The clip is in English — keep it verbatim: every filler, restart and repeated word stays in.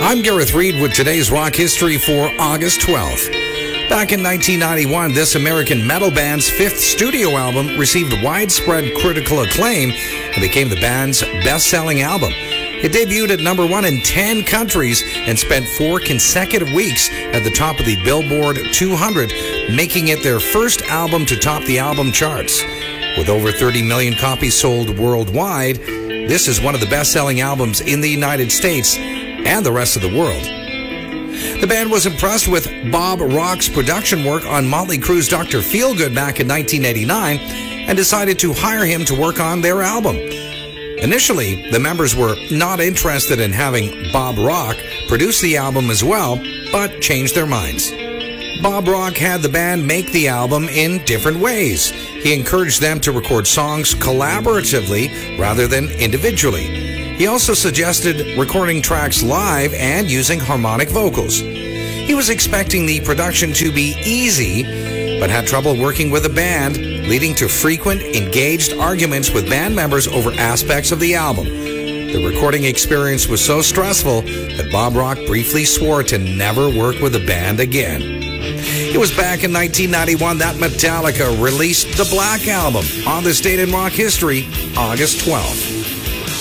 I'm Gareth Reed with today's rock history for August twelfth. Back in nineteen ninety-one, this American metal band's fifth studio album received widespread critical acclaim and became the band's best-selling album. It debuted at number one in ten countries and spent four consecutive weeks at the top of the Billboard two hundred, making it their first album to top the album charts. With over thirty million copies sold worldwide, this is one of the best-selling albums in the United States and the rest of the world. The band was impressed with Bob Rock's production work on Motley Crue's Doctor Feelgood back in nineteen eighty-nine and decided to hire him to work on their album. Initially, the members were not interested in having Bob Rock produce the album as well, but changed their minds. Bob Rock had the band make the album in different ways. He encouraged them to record songs collaboratively rather than individually. He also suggested recording tracks live and using harmonic vocals. He was expecting the production to be easy, but had trouble working with the band, leading to frequent, engaged arguments with band members over aspects of the album. The recording experience was so stressful that Bob Rock briefly swore to never work with the band again. It was back in nineteen ninety-one that Metallica released the Black Album. On this date in rock history, August twelfth.